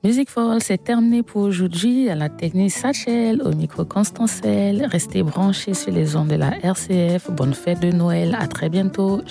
Music for All, c'est terminé pour aujourd'hui. À la technique Sachel, au micro Constancel. Restez branchés sur les ondes de la RCF. Bonne fête de Noël. À très bientôt.